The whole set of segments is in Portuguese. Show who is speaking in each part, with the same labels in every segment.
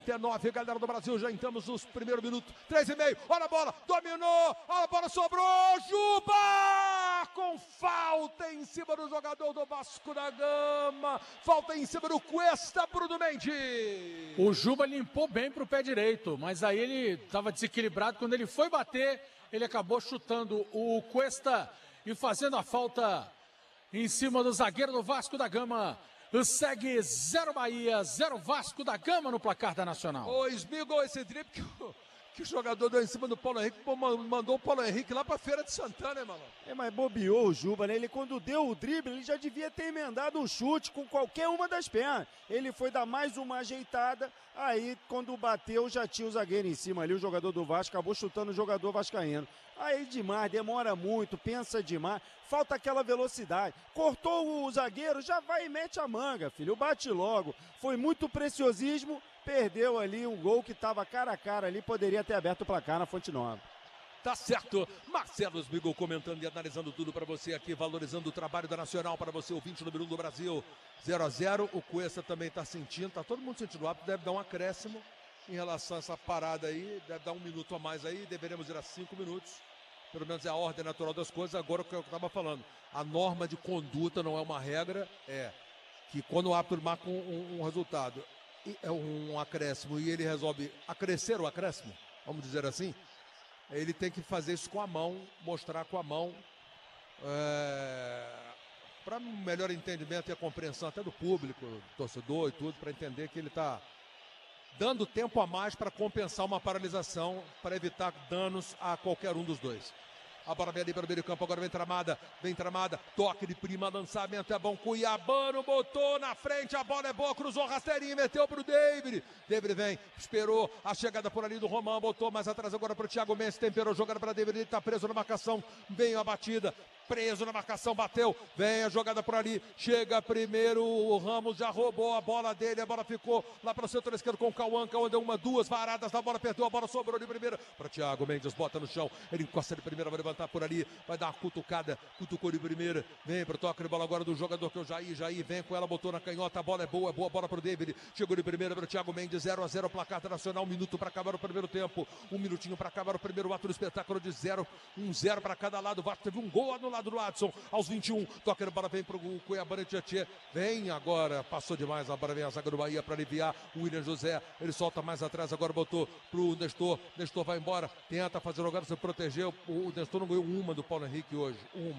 Speaker 1: 19, galera do Brasil, já entramos nos primeiros minutos, 3,5, olha a bola, dominou, olha a bola, sobrou, Juba! Com falta em cima do jogador do Vasco da Gama, falta em cima do Cuesta, Bruno Mendes.
Speaker 2: O Juba limpou bem pro pé direito, mas aí ele estava desequilibrado, quando ele foi bater, ele acabou chutando o Cuesta e fazendo a falta em cima do zagueiro do Vasco da Gama. Segue 0 Bahia, 0 Vasco da Gama no placar da Nacional.
Speaker 1: Ô, esmigou esse drible que o jogador deu em cima do Paulo Henrique, mandou o Paulo Henrique lá pra Feira de Santana, hein, mano?
Speaker 3: Mas bobeou o Juba, né? Ele quando deu o drible, ele já devia ter emendado um chute com qualquer uma das pernas. Ele foi dar mais uma ajeitada, aí quando bateu já tinha o zagueiro em cima ali, o jogador do Vasco acabou chutando o jogador vascaíno. Aí demais, demora muito, pensa demais, falta aquela velocidade. Cortou o zagueiro, já vai e mete a manga, filho, bate logo. Foi muito preciosismo, perdeu ali um gol que estava cara a cara ali, poderia ter aberto o placar na Fonte Nova.
Speaker 1: Tá certo, Marcelo Smigol comentando e analisando tudo para você aqui, valorizando o trabalho da Nacional para você, ouvinte número 1 do Brasil, 0-0, o Cuesta também tá sentindo, tá todo mundo sentindo rápido, deve dar um acréscimo em relação a essa parada aí, deve dar um minuto a mais aí, deveremos ir a 5 minutos, pelo menos é a ordem natural das coisas. Agora o que eu estava falando, a norma de conduta não é uma regra, é que quando o árbitro marca um resultado, é um acréscimo e ele resolve acrescer o acréscimo, vamos dizer assim, ele tem que fazer isso com a mão, mostrar com a mão, para melhor entendimento e a compreensão até do público, do torcedor e tudo, para entender que ele está dando tempo a mais para compensar uma paralisação, para evitar danos a qualquer um dos dois. A bola vem ali para o meio campo, agora vem tramada, toque de prima, lançamento é bom, Cuiabano botou na frente, a bola é boa, cruzou rasteirinho, meteu para o David vem, esperou a chegada por ali do Romão, botou mais atrás agora para o Thiago Mendes, temperou, jogada para David, ele está preso na marcação, vem a batida, preso na marcação, bateu, vem a jogada por ali, chega primeiro, o Ramos já roubou a bola dele, a bola ficou lá para o setor esquerdo com o Cauã deu duas varadas na bola, perdeu a bola, sobrou de primeira para Thiago Mendes, bota no chão, ele encosta de primeira, vai levantar por ali, vai dar uma cutucada, cutucou de primeira, vem pro toque de bola agora do jogador que é o Jair vem com ela, botou na canhota, a bola é boa bola pro David, chegou de primeira pro Thiago Mendes, 0-0, placar nacional, 1 minuto para acabar o primeiro tempo, 1 minutinho para acabar o primeiro ato do espetáculo de 0 para cada lado, o Vasco teve um gol anulado do Adson, aos 21, toque de bola vem pro Cuiabano, Tietê, vem agora, passou demais, agora vem a zaga do Bahia para aliviar, o William José, ele solta mais atrás, agora botou pro Nestor vai embora, tenta fazer o lugar, se protegeu, o Nestor não ganhou uma do Paulo Henrique hoje,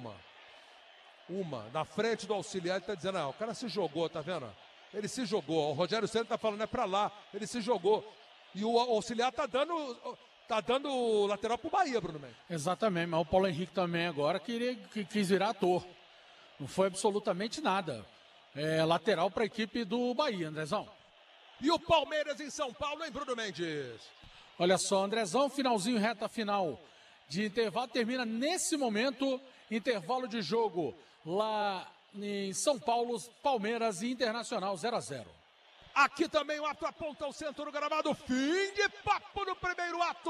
Speaker 1: uma, na frente do auxiliar, ele tá dizendo, o cara se jogou, tá vendo? Ele se jogou, o Rogério Ceni tá falando, é pra lá, ele se jogou, e o auxiliar tá dando lateral pro Bahia, Bruno Mendes.
Speaker 2: Exatamente, mas o Paulo Henrique também agora quis virar ator, não foi absolutamente nada, lateral pra equipe do Bahia, Andrezão.
Speaker 1: E o Palmeiras em São Paulo, hein, Bruno Mendes?
Speaker 2: Olha só, Andrezão, finalzinho, reta final de intervalo, termina nesse momento, intervalo de jogo lá em São Paulo, Palmeiras e Internacional 0-0.
Speaker 1: Aqui também o ato aponta ao centro do gramado, fim de papo no primeiro ato.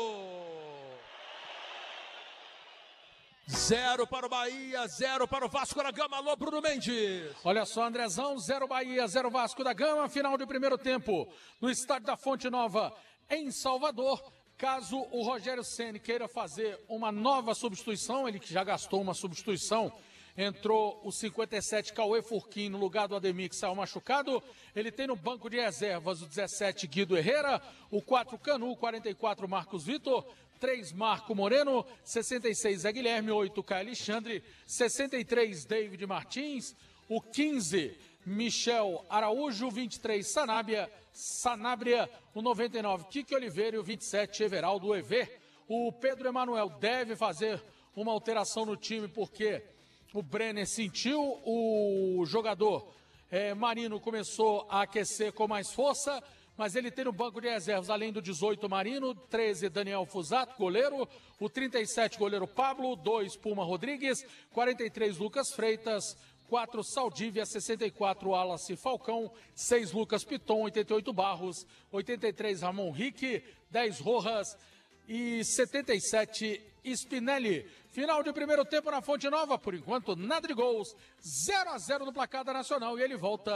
Speaker 1: 0 para o Bahia, 0 para o Vasco da Gama. Alô, Bruno Mendes.
Speaker 2: Olha só, Andrezão, 0 Bahia, 0 Vasco da Gama, final de primeiro tempo no estádio da Fonte Nova, em Salvador. Caso o Rogério Ceni queira fazer uma nova substituição, ele que já gastou uma substituição, entrou o 57 Cauê Furquim no lugar do Ademir que saiu machucado, ele tem no banco de reservas o 17 Guido Herrera, o 4 Canu, 44 Marcos Vitor, 3 Marco Moreno, 66 Zé Guilherme, 8 Caio Alexandre, 63 David Martins, o 15 Michel Araújo, 23 Sanabria, o 99 Kiki Oliveira e o 27 Everaldo Ever. O Pedro Emanuel deve fazer uma alteração no time porque o Brenner sentiu, o jogador Marino começou a aquecer com mais força, mas ele tem no banco de reservas, além do 18 Marino, 13 Daniel Fusato, goleiro, o 37 goleiro Pablo, 2 Puma Rodrigues, 43 Lucas Freitas, 4 Saldívia, 64 Wallace Falcão, 6 Lucas Piton, 88 Barros, 83 Ramon Rique, 10 Rojas e 77 Spinelli. Final de primeiro tempo na Fonte Nova, por enquanto nada de gols, 0-0 no placar da Nacional e ele volta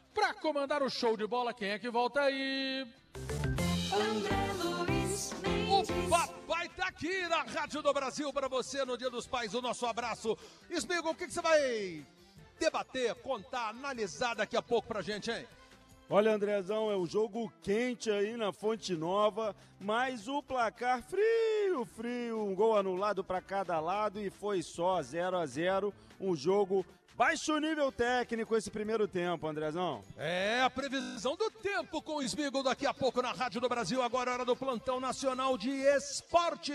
Speaker 2: Para comandar o show de bola, quem é que volta aí?
Speaker 4: André Luiz
Speaker 1: O papai tá aqui na Rádio do Brasil para você no Dia dos Pais. O nosso abraço. Smigo, o que você vai debater, contar, analisar daqui a pouco pra gente, hein?
Speaker 3: Olha, Andrezão, é um jogo quente aí na Fonte Nova, mas o placar frio, um gol anulado para cada lado e foi só 0-0, um jogo baixo nível técnico esse primeiro tempo, Andrezão.
Speaker 1: É a previsão do tempo com o Smigo daqui a pouco na Rádio do Brasil, agora é hora do Plantão Nacional de Esporte.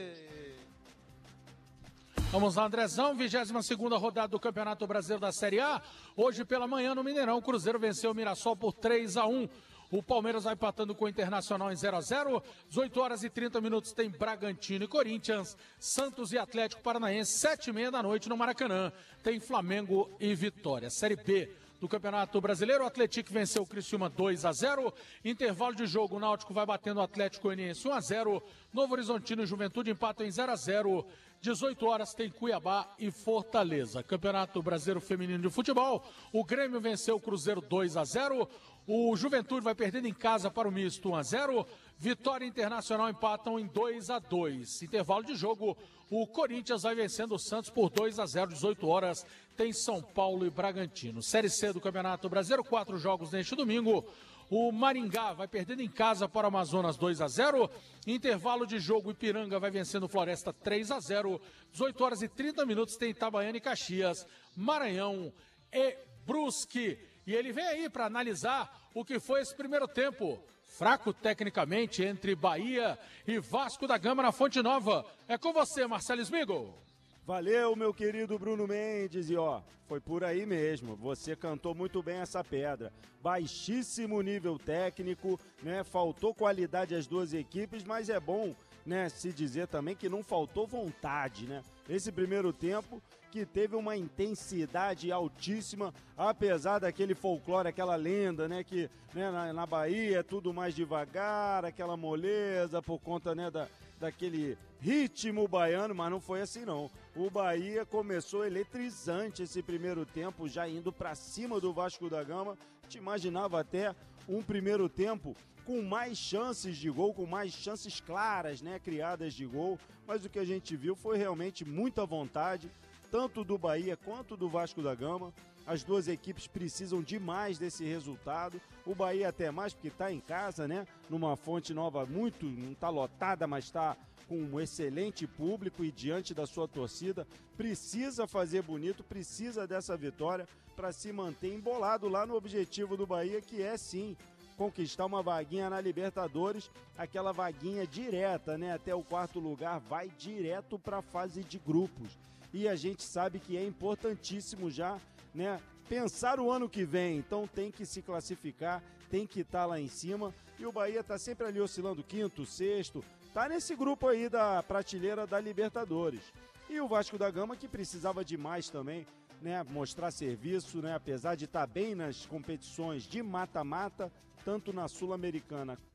Speaker 2: Vamos lá, Andrezão, 22ª rodada do Campeonato Brasileiro da Série A. Hoje pela manhã no Mineirão, o Cruzeiro venceu o Mirassol por 3-1. O Palmeiras vai empatando com o Internacional em 0-0. 18 horas e 30 minutos tem Bragantino e Corinthians, Santos e Atlético Paranaense, 7h30 da noite no Maracanã. Tem Flamengo e Vitória. Série B do Campeonato Brasileiro, o Atlético venceu o Criciúma 2-0. Intervalo de jogo, o Náutico vai batendo o Atlético Goianiense 1-0. Novo Horizontino e Juventude empatam em 0-0. 18 horas tem Cuiabá e Fortaleza. Campeonato Brasileiro Feminino de Futebol, o Grêmio venceu o Cruzeiro 2-0. O Juventude vai perdendo em casa para o Misto 1-0. Vitória Internacional empatam em 2-2. Intervalo de jogo, o Corinthians vai vencendo o Santos por 2-0. 18 horas tem São Paulo e Bragantino. Série C do Campeonato Brasileiro, 4 jogos neste domingo. O Maringá vai perdendo em casa para o Amazonas 2-0. Intervalo de jogo, Ipiranga vai vencendo o Floresta 3-0. 18 horas e 30 minutos tem Itabaiana e Caxias, Maranhão e Brusque. E ele vem aí para analisar o que foi esse primeiro tempo. Fraco tecnicamente entre Bahia e Vasco da Gama na Fonte Nova. É com você, Marcelo Smigo.
Speaker 3: Valeu, meu querido Bruno Mendes, e foi por aí mesmo, você cantou muito bem essa pedra. Baixíssimo nível técnico, né? Faltou qualidade às duas equipes, mas é bom, né, se dizer também que não faltou vontade, né? Esse primeiro tempo que teve uma intensidade altíssima, apesar daquele folclore, aquela lenda, né, que, né, na Bahia é tudo mais devagar, aquela moleza por conta, né, daquele ritmo baiano, mas não foi assim não. O Bahia começou eletrizante esse primeiro tempo, já indo para cima do Vasco da Gama. Te imaginava até um primeiro tempo com mais chances de gol, com mais chances claras, né, criadas de gol, mas o que a gente viu foi realmente muita vontade, tanto do Bahia quanto do Vasco da Gama. As duas equipes precisam demais desse resultado. O Bahia até mais, porque está em casa, né? Numa Fonte Nova muito, não está lotada, mas está com um excelente público e diante da sua torcida. Precisa fazer bonito, precisa dessa vitória para se manter embolado lá no objetivo do Bahia, que é sim conquistar uma vaguinha na Libertadores, aquela vaguinha direta, né? Até o 4º lugar, vai direto para a fase de grupos. E a gente sabe que é importantíssimo já, né, pensar o ano que vem, então tem que se classificar, tem que estar lá em cima, e o Bahia está sempre ali oscilando 5º, 6º, tá nesse grupo aí da prateleira da Libertadores. E o Vasco da Gama, que precisava demais também, né, mostrar serviço, né, apesar de estar bem nas competições de mata-mata, tanto na Sul-Americana